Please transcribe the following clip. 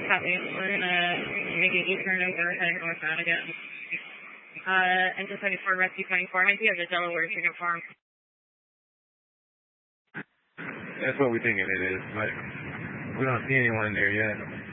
Copy. We're going to make an U-turn over, heading northbound again. Engine 74, Rescue 24, I do have the Delaware Chicken Farm. That's what we're thinking it is, but we don't see anyone there yet.